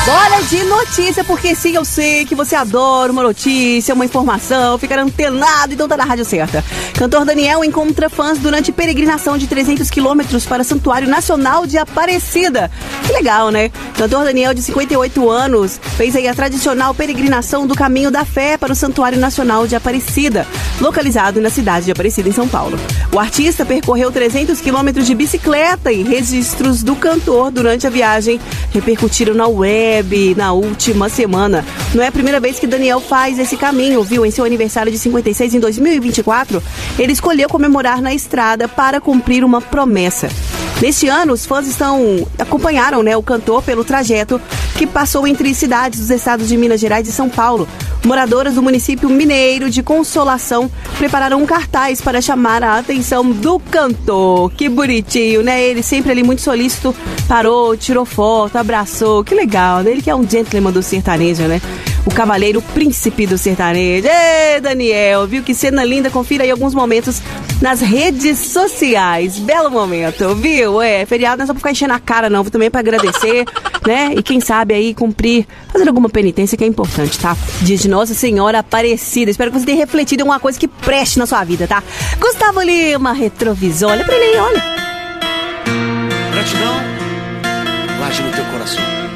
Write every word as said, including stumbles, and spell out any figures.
Bora de notícia, porque sim, eu sei que você adora uma notícia, uma informação, ficar antenado, então tá na rádio certa. Cantor Daniel encontra fãs durante peregrinação de trezentos quilômetros para o Santuário Nacional de Aparecida. Que legal, né? Cantor Daniel, de cinquenta e oito anos, fez aí a tradicional peregrinação do Caminho da Fé para o Santuário Nacional de Aparecida, localizado na cidade de Aparecida, em São Paulo. O artista percorreu trezentos quilômetros de bicicleta e registros do cantor durante a viagem repercutiram na web na última semana. Não é a primeira vez que Daniel faz esse caminho, viu? Em seu aniversário de cinquenta e seis, em dois mil e vinte e quatro, ele escolheu comemorar na estrada para cumprir uma promessa. Neste ano, os fãs estão acompanharam, né, o cantor pelo trajeto que passou entre cidades dos estados de Minas Gerais e São Paulo. Moradoras do município mineiro de Consolação prepararam um cartaz para chamar a atenção do cantor. Que bonitinho, né? Ele sempre ali muito solícito, parou, tirou foto, abraçou. Que legal, né? Ele que é um gentleman do sertanejo, né? O cavaleiro príncipe do sertanejo. Ê, Daniel, viu? Que cena linda. Confira aí alguns momentos nas redes sociais. Belo momento, viu? É, feriado não é só pra ficar enchendo a cara, não. Também pra agradecer, né? E quem sabe aí cumprir, fazer alguma penitência que é importante, tá? Dia de Nossa Senhora Aparecida. Espero que você tenha refletido em uma coisa que preste na sua vida, tá? Gustavo Lima, Retrovisor. Olha pra ele aí, olha. Gratidão, guarde no teu coração.